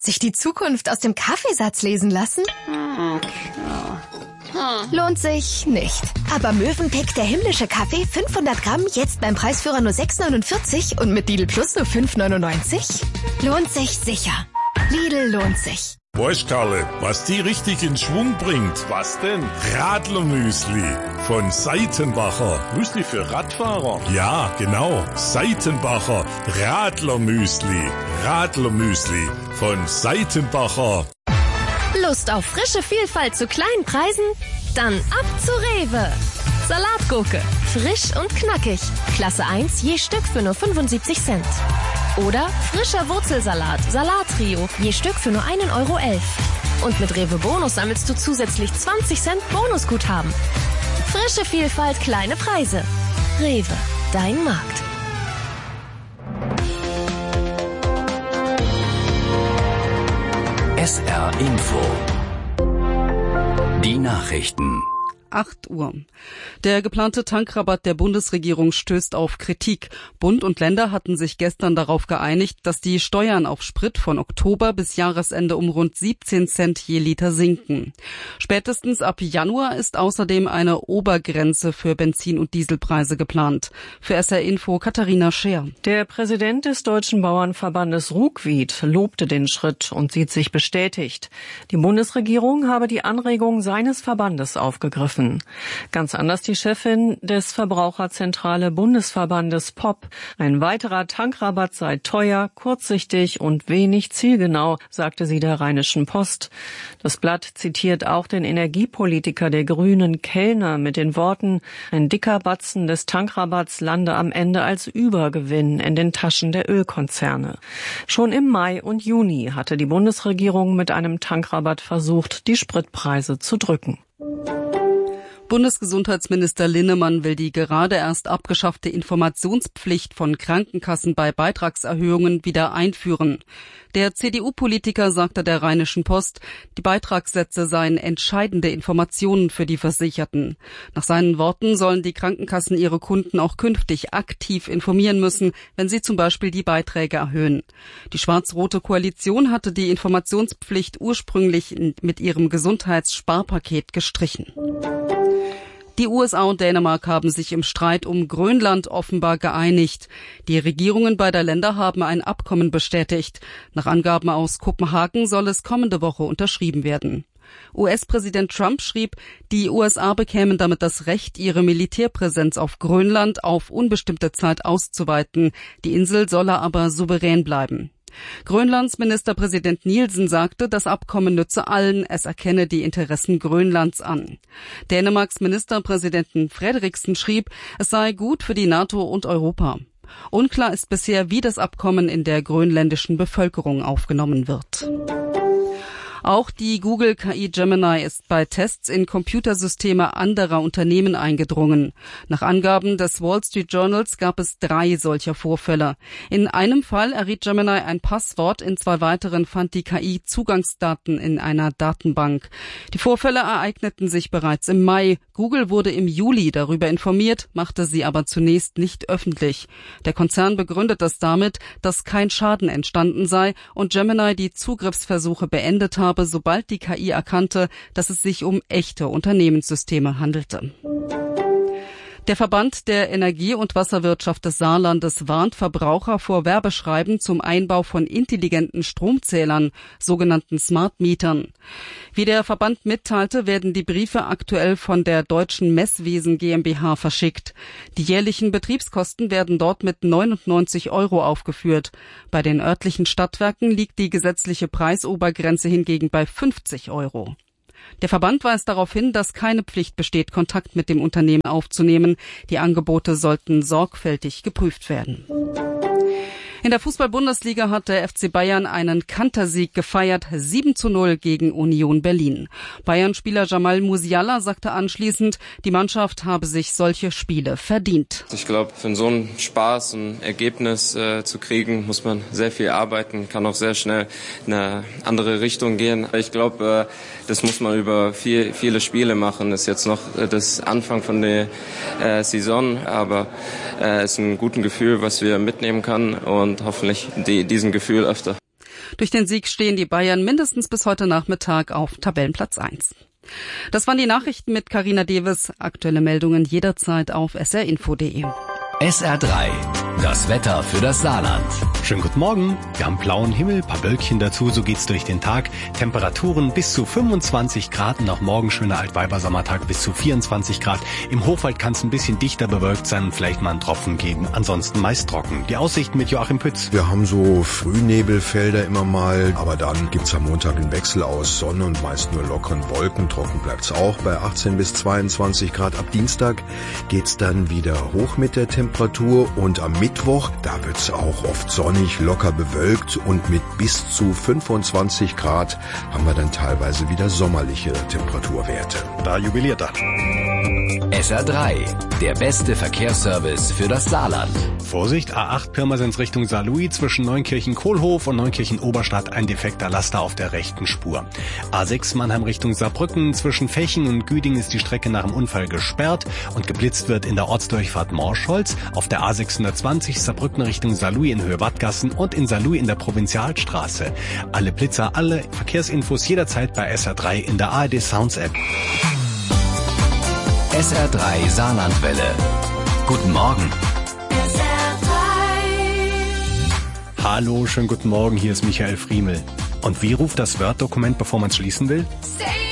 Sich die Zukunft aus dem Kaffeesatz lesen lassen? Lohnt sich nicht. Aber Mövenpick, der himmlische Kaffee, 500 Gramm, jetzt beim Preisführer nur 6,49 und mit Lidl Plus nur 5,99? Lohnt sich sicher. Lidl lohnt sich. Weißt, Karle, was die richtig in Schwung bringt? Was denn? Radlermüsli von Seitenbacher. Müsli für Radfahrer? Ja, genau. Seitenbacher Radlermüsli. Radlermüsli von Seitenbacher. Lust auf frische Vielfalt zu kleinen Preisen? Dann ab zu Rewe. Salatgurke, frisch und knackig. Klasse 1 je Stück für nur 75 Cent. Oder frischer Wurzelsalat, Salattrio, je Stück für nur 1,11 €. Und mit Rewe Bonus sammelst du zusätzlich 20 Cent Bonusguthaben. Frische Vielfalt, kleine Preise. Rewe, dein Markt. SR Info. Die Nachrichten. 8 Uhr. Der geplante Tankrabatt der Bundesregierung stößt auf Kritik. Bund und Länder hatten sich gestern darauf geeinigt, dass die Steuern auf Sprit von Oktober bis Jahresende um rund 17 Cent je Liter sinken. Spätestens ab Januar ist außerdem eine Obergrenze für Benzin- und Dieselpreise geplant. Für SR Info Katharina Scheer. Der Präsident des Deutschen Bauernverbandes Ruckwied lobte den Schritt und sieht sich bestätigt. Die Bundesregierung habe die Anregung seines Verbandes aufgegriffen. Ganz anders die Chefin des Verbraucherzentrale Bundesverbandes POP. Ein weiterer Tankrabatt sei teuer, kurzsichtig und wenig zielgenau, sagte sie der Rheinischen Post. Das Blatt zitiert auch den Energiepolitiker der Grünen Kellner mit den Worten: Ein dicker Batzen des Tankrabatts lande am Ende als Übergewinn in den Taschen der Ölkonzerne. Schon im Mai und Juni hatte die Bundesregierung mit einem Tankrabatt versucht, die Spritpreise zu drücken. Bundesgesundheitsminister Linnemann will die gerade erst abgeschaffte Informationspflicht von Krankenkassen bei Beitragserhöhungen wieder einführen. Der CDU-Politiker sagte der Rheinischen Post, die Beitragssätze seien entscheidende Informationen für die Versicherten. Nach seinen Worten sollen die Krankenkassen ihre Kunden auch künftig aktiv informieren müssen, wenn sie zum Beispiel die Beiträge erhöhen. Die schwarz-rote Koalition hatte die Informationspflicht ursprünglich mit ihrem Gesundheitssparpaket gestrichen. Die USA und Dänemark haben sich im Streit um Grönland offenbar geeinigt. Die Regierungen beider Länder haben ein Abkommen bestätigt. Nach Angaben aus Kopenhagen soll es kommende Woche unterschrieben werden. US-Präsident Trump schrieb, die USA bekämen damit das Recht, ihre Militärpräsenz auf Grönland auf unbestimmte Zeit auszuweiten. Die Insel solle aber souverän bleiben. Grönlands Ministerpräsident Nielsen sagte, das Abkommen nütze allen, es erkenne die Interessen Grönlands an. Dänemarks Ministerpräsidenten Frederiksen schrieb, es sei gut für die NATO und Europa. Unklar ist bisher, wie das Abkommen in der grönländischen Bevölkerung aufgenommen wird. Auch die Google-KI Gemini ist bei Tests in Computersysteme anderer Unternehmen eingedrungen. Nach Angaben des Wall Street Journals gab es 3 solcher Vorfälle. In einem Fall erriet Gemini ein Passwort, in 2 weiteren fand die KI Zugangsdaten in einer Datenbank. Die Vorfälle ereigneten sich bereits im Mai. Google wurde im Juli darüber informiert, machte sie aber zunächst nicht öffentlich. Der Konzern begründet das damit, dass kein Schaden entstanden sei und Gemini die Zugriffsversuche beendet habe, sobald die KI erkannte, dass es sich um echte Unternehmenssysteme handelte. Der Verband der Energie- und Wasserwirtschaft des Saarlandes warnt Verbraucher vor Werbeschreiben zum Einbau von intelligenten Stromzählern, sogenannten Smart Metern. Wie der Verband mitteilte, werden die Briefe aktuell von der Deutschen Messwesen GmbH verschickt. Die jährlichen Betriebskosten werden dort mit 99 € aufgeführt. Bei den örtlichen Stadtwerken liegt die gesetzliche Preisobergrenze hingegen bei 50 €. Der Verband weist darauf hin, dass keine Pflicht besteht, Kontakt mit dem Unternehmen aufzunehmen. Die Angebote sollten sorgfältig geprüft werden. In der Fußball-Bundesliga hat der FC Bayern einen Kantersieg gefeiert, 7:0 gegen Union Berlin. Bayern-Spieler Jamal Musiala sagte anschließend, die Mannschaft habe sich solche Spiele verdient. Ich glaube, für so einen Spaß, ein Ergebnis zu kriegen, muss man sehr viel arbeiten, kann auch sehr schnell in eine andere Richtung gehen. Ich glaube, das muss man über viele Spiele machen. Das ist jetzt noch das Anfang von der Saison, aber es ist ein gutes Gefühl, was wir mitnehmen können und hoffentlich diesen Gefühl öfter. Durch den Sieg stehen die Bayern mindestens bis heute Nachmittag auf Tabellenplatz 1. Das waren die Nachrichten mit Carina Deves. Aktuelle Meldungen jederzeit auf srinfo.de. SR3, das Wetter für das Saarland. Schönen guten Morgen. Wir haben blauen Himmel, paar Wölkchen dazu, so geht's durch den Tag. Temperaturen bis zu 25 Grad und auch morgen schöner Altweibersommertag bis zu 24 Grad. Im Hochwald kann es ein bisschen dichter bewölkt sein und vielleicht mal einen Tropfen geben. Ansonsten meist trocken. Die Aussichten mit Joachim Pütz. Wir haben so Frühnebelfelder immer mal, aber dann gibt's am Montag einen Wechsel aus Sonne und meist nur lockeren Wolken. Trocken bleibt's auch bei 18 bis 22 Grad. Ab Dienstag geht's dann wieder hoch mit der Temperatur und am Mittwoch, da wird's auch oft sonnig, locker bewölkt und mit bis zu 25 Grad haben wir dann teilweise wieder sommerliche Temperaturwerte. Da jubiliert er. SR3, der beste Verkehrsservice für das Saarland. Vorsicht, A8 Pirmasens Richtung Saarlouis zwischen Neunkirchen-Kohlhof und Neunkirchen-Oberstadt ein defekter Laster auf der rechten Spur. A6 Mannheim Richtung Saarbrücken zwischen Fächen und Güding ist die Strecke nach dem Unfall gesperrt und geblitzt wird in der Ortsdurchfahrt Morschholz, auf der A620 Saarbrücken Richtung Saarlouis in Höhe Wattgassen und in Saarlouis in der Provinzialstraße. Alle Blitzer, alle Verkehrsinfos jederzeit bei SR3 in der ARD Sounds App. SR3 Saarlandwelle. Guten Morgen. Hallo, schönen guten Morgen, hier ist Michael Friemel. Und wie ruft das Word-Dokument, bevor man es schließen will? Say